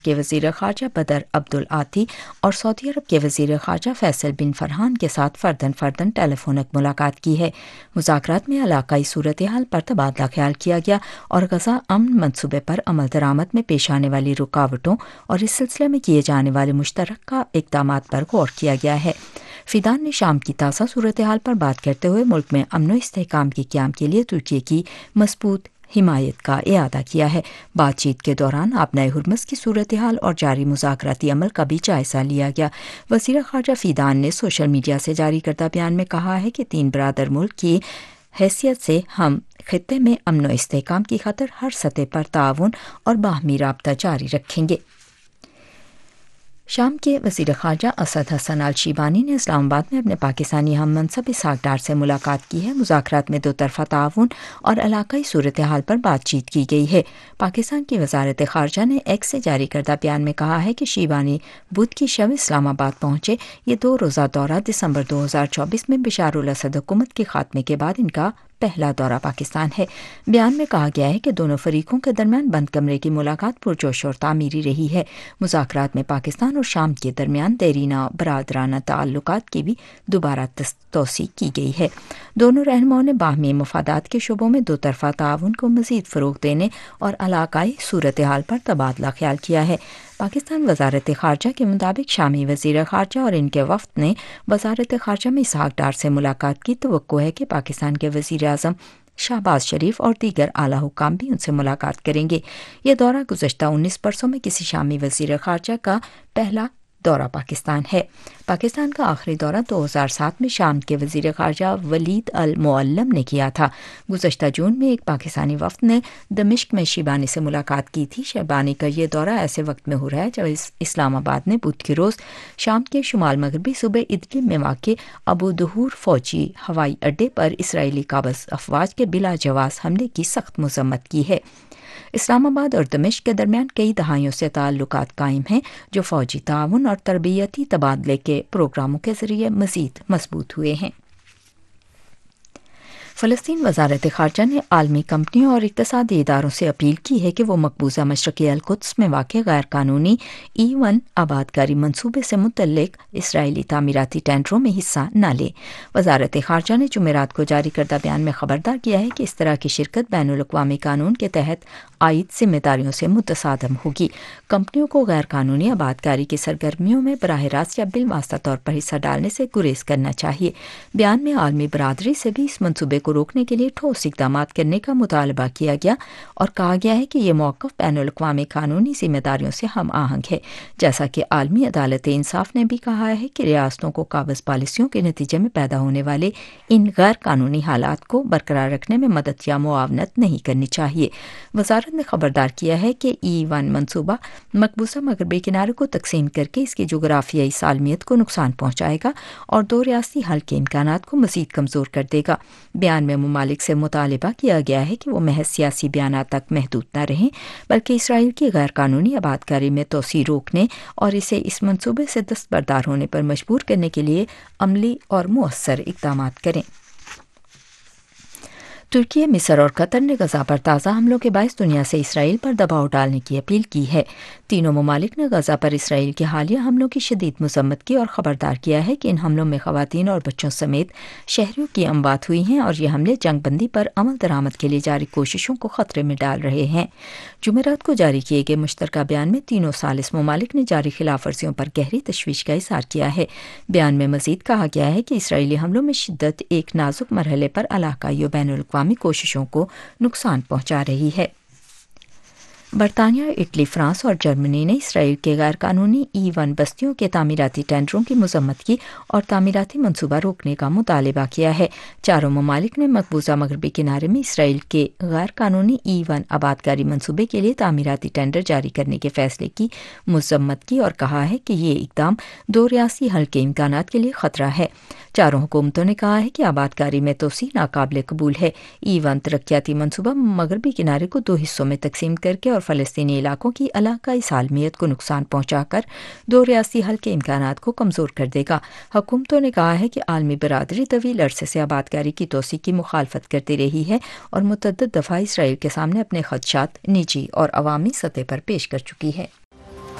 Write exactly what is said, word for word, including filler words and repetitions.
کے وزیر خارجہ بدر عبدالعاطی اور سعودی عرب کے وزیر خارجہ فیصل بن فرحان کے ساتھ فردن فردن ٹیلی فونک ملاقات کی ہے۔ مذاکرات میں علاقائی صورتحال پر تبادلہ خیال کیا گیا اور غزہ امن منصوبے پر عمل درآمد میں پیش آنے والی رکاوٹوں اور اس سلسلے میں کیے جانے والے مشترکہ اقدامات پر غور کیا گیا ہے۔ فیدان نے شام کی تازہ صورتحال پر بات کرتے ہوئے ملک میں امن و استحکام کے قیام کے لیے ترکی کی مضبوط حمایت کا اعادہ کیا ہے۔ بات چیت کے دوران آبنائے ہرمز کی صورتحال اور جاری مذاکراتی عمل کا بھی جائزہ لیا گیا۔ وزیر خارجہ فیدان نے سوشل میڈیا سے جاری کردہ بیان میں کہا ہے کہ تین برادر ملک کی حیثیت سے ہم خطے میں امن و استحکام کی خاطر ہر سطح پر تعاون اور باہمی رابطہ جاری رکھیں گے۔ شام کے وزیر خارجہ اسد حسن الشیبانی نے اسلام آباد میں اپنے پاکستانی ہم منصب اسحاق ڈار سے ملاقات کی ہے۔ مذاکرات میں دو طرفہ تعاون اور علاقائی صورتحال پر بات چیت کی گئی ہے۔ پاکستان کی وزارت خارجہ نے ایکس سے جاری کردہ بیان میں کہا ہے کہ شیبانی بدھ کی شب اسلام آباد پہنچے۔ یہ دو روزہ دورہ دسمبر دو ہزار چوبیس میں بشار الاسد حکومت کے خاتمے کے بعد ان کا پہلا دورہ پاکستان ہے۔ بیان میں کہا گیا ہے کہ دونوں فریقوں کے درمیان بند کمرے کی ملاقات پرجوش اور تعمیری رہی ہے۔ مذاکرات میں پاکستان اور شام کے درمیان دیرینہ برادرانہ تعلقات کی بھی دوبارہ توسیع کی گئی ہے۔ دونوں رہنماؤں نے باہمی مفادات کے شعبوں میں دو طرفہ تعاون کو مزید فروغ دینے اور علاقائی صورتحال پر تبادلہ خیال کیا ہے۔ پاکستان وزارت خارجہ کے مطابق شامی وزیر خارجہ اور ان کے وفد نے وزارت خارجہ میں اسحاق ڈار سے ملاقات کی۔ توقع ہے کہ پاکستان کے وزیر اعظم شہباز شریف اور دیگر اعلیٰ حکام بھی ان سے ملاقات کریں گے۔ یہ دورہ گزشتہ انیس برسوں میں کسی شامی وزیر خارجہ کا پہلا دورہ پاکستان ہے۔ پاکستان کا آخری دورہ دو ہزار سات میں شام کے وزیر خارجہ ولید المعلم نے کیا تھا۔ گزشتہ جون میں ایک پاکستانی وفد نے دمشق میں شیبانی سے ملاقات کی تھی۔ شیبانی کا یہ دورہ ایسے وقت میں ہو رہا ہے جب اسلام آباد نے بدھ کے روز شام کے شمال مغربی صوبے ادلب میں واقع ابو دہور فوجی ہوائی اڈے پر اسرائیلی قابض افواج کے بلا جواز حملے کی سخت مذمت کی ہے۔ اسلام آباد اور دمشق کے درمیان کئی دہائیوں سے تعلقات قائم ہیں جو فوجی تعاون اور تربیتی تبادلے کے پروگراموں کے ذریعے مزید مضبوط ہوئے ہیں۔ فلسطین وزارت خارجہ نے عالمی کمپنیوں اور اقتصادی اداروں سے اپیل کی ہے کہ وہ مقبوضہ مشرقی القدس میں واقع غیر قانونی ای ون آبادکاری منصوبے سے متعلق اسرائیلی تعمیراتی ٹینڈروں میں حصہ نہ لیں۔ وزارت خارجہ نے جمعرات کو جاری کردہ بیان میں خبردار کیا ہے کہ اس طرح کی شرکت بین الاقوامی قانون کے تحت عائد ذمہ داریوں سے متصادم ہوگی۔ کمپنیوں کو غیر قانونی آبادکاری کی سرگرمیوں میں براہ راست یا بالواسطہ طور پر حصہ ڈالنے سے گریز کرنا چاہیے۔ بیان میں عالمی برادری سے بھی اس منصوبے کو روکنے کے لیے ٹھوس اقدامات کرنے کا مطالبہ کیا گیا اور کہا گیا ہے کہ یہ موقف بین الاقوامی قانونی ذمہ داریوں سے ہم آہنگ ہے۔ جیسا کہ عالمی عدالت انصاف نے بھی کہا ہے کہ ریاستوں کو قابض پالیسیوں کے نتیجے میں پیدا ہونے والے ان غیر قانونی حالات کو برقرار رکھنے میں مدد یا معاونت نہیں کرنی چاہیے۔ وزارت نے خبردار کیا ہے کہ ای ون منصوبہ مقبوضہ مغربی کنارے کو تقسیم کر کے اس کی جغرافیائی سالمیت کو نقصان پہنچائے گا اور دو ریاستی حل کے امکانات کو مزید کمزور کر دے گا۔ بیان میں ممالک سے مطالبہ کیا گیا ہے کہ وہ محض سیاسی بیانات تک محدود نہ رہیں بلکہ اسرائیل کی غیر قانونی آبادکاری میں توسیع روکنے اور اسے اس منصوبے سے دستبردار ہونے پر مجبور کرنے کے لیے عملی اور مؤثر اقدامات کریں۔ ترکی، مصر اور قطر نے غزہ پر تازہ حملوں کے باعث دنیا سے اسرائیل پر دباؤ ڈالنے کی اپیل کی ہے۔ تینوں ممالک نے غزہ پر اسرائیل کے حالیہ حملوں کی شدید مذمت کی اور خبردار کیا ہے کہ ان حملوں میں خواتین اور بچوں سمیت شہریوں کی اموات ہوئی ہیں اور یہ حملے جنگ بندی پر عمل درآمد کے لیے جاری کوششوں کو خطرے میں ڈال رہے ہیں۔ جمعرات کو جاری کیے گئے مشترکہ بیان میں تینوں ثالث ممالک نے جاری خلاف ورزیوں پر گہری تشویش کا اظہار کیا ہے۔ بیان میں مزید کہا گیا ہے کہ اسرائیلی حملوں میں شدت ایک نازک مرحلے پر علاقائی و بین الاقوامی کوششوں کو نقصان پہنچا رہی ہے۔ برطانیہ، اٹلی، فرانس اور جرمنی نے اسرائیل کے غیر قانونی ای ون بستیوں کے تعمیراتی ٹینڈروں کی مذمت کی اور تعمیراتی منصوبہ روکنے کا مطالبہ کیا ہے۔ چاروں ممالک نے مقبوضہ مغربی کنارے میں اسرائیل کے غیر قانونی ای ون آبادکاری منصوبے کے لیے تعمیراتی ٹینڈر جاری کرنے کے فیصلے کی مذمت کی اور کہا ہے کہ یہ اقدام دو ریاستی حل کے امکانات کے لیے خطرہ ہے۔ چاروں حکومتوں نے کہا ہے کہ آبادکاری میں توسیع ناقابل قبول ہے۔ ای ون ترقیاتی منصوبہ مغربی کنارے کو دو حصوں میں تقسیم کر کے اور فلسطینی علاقوں کی علاقائی سالمیت کو نقصان پہنچا کر دو ریاستی حل کے امکانات کو کمزور کر دے گا۔ حکومتوں نے کہا ہے کہ عالمی برادری طویل عرصے سے آبادکاری کی توسیع کی مخالفت کرتی رہی ہے اور متعدد دفعہ اسرائیل کے سامنے اپنے خدشات نجی اور عوامی سطح پر پیش کر چکی ہے۔